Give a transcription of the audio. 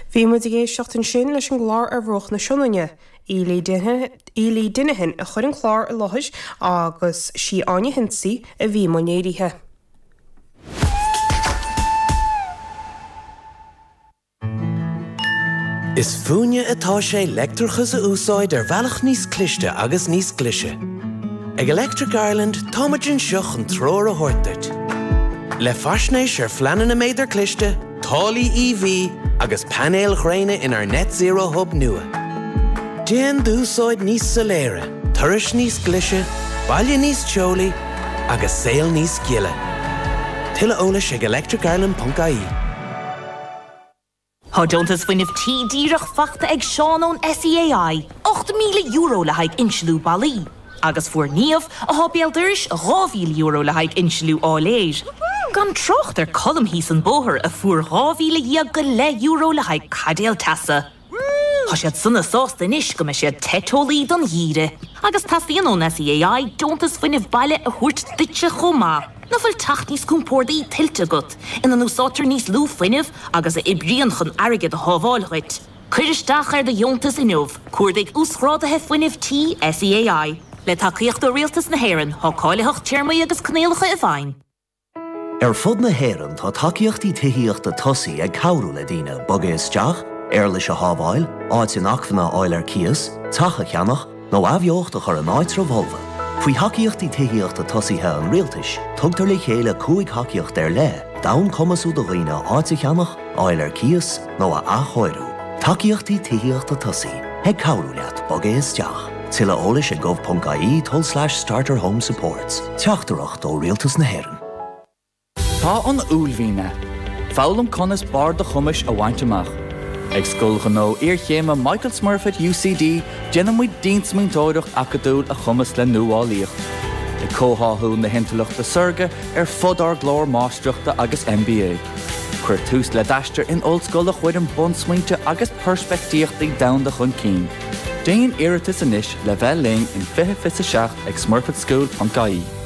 Bhí muid ag éisteachtain sin leis an gláir ar bhruch na sionnaine. Ílí duinehin a chur an chláir a lothis agus sí aine hinsaí a bhí manéirithe. Is fúne atá sé leictreachas a úsáid ar bhealach níos cliste agus níos clise. Ag Electric Ireland táimeann seach an tróir a thuirteart. Le faisnéis ar fleanan na méidir cliste, tálaí EV agus panéal chréine in our net zero hub nua. Déan dúsáid níos soléire, turais níos glise, baile níos teolaí agus saol níos giile. Tuilleadh eolais ag electricireland.ie. Thódontas fuinneamh díreach fachta ag Seán ón SEAI, €8,000 le haig insealú bailí. Agus fuair níomh a hábéal dúirs €2,000 le haig insealú áléir. Gan trocht colm hís an bóthir a fuair €2,000 go le le haig cadéal tasa. Tá siad sunna sásta inis go me siad tetólaí don dhíre. Agus tasaíon ón SEAI dontas fuinneamh baile a thuirt duite chomá. Na fuil tacht níos cúmpórdaí tiltte gut, in an úsátar níos lú fuinneamh agus a ibríon chun airgid a hábháilghait. Cuiristeach ar de jontas inmh, cuairdaigh úsrádathe fuinneamh tí SEAI. Le tacaíocht do rialtas na hÉireann, há cáileach tíormaí agus cnéalacha a bhain. Ar fud na hÉireann tá tacaíochtaí tuithíochta tosaí ag cabhrú le daoine boga isteach, leis a hábháil, áit in achmhanna áil ar cias, tacha cheannach, nó abheocht a chur an áit bholva. Faoi hacaíochtaí tuithíochta tosaíthe an rialtais, tugtar le chéile 5 hacaíocht ar le, dán cumasú do dhaoine áit a cheannach, áil ar cias, nó a achóirú. Tacaíochtaí tuithíochta tosaí, ag cabhrú leat boga isteach. Tuilleadh eolais ag gov.ie/starter home supports. Teachtarach dó rialtas na hÉireann. Tá an úlmhíne. Fálam conas bar de chumis a bhaint amach. Ag scoilcha nó iarchéime Michael Smurfit UCD déanamid dínsmíntóireacht acadúil a chumas le nuálaíocht. I cóthathú na hintalachta surga ar fodar glór máisteachta agus MBA. Chuir tús le daistear in ollscoil a chuir an bonsmaointe agus perspectíochtaí damhanda chun cín. Déan iiritas inis le bheith léinn in 27 ag smurfitschool.ie.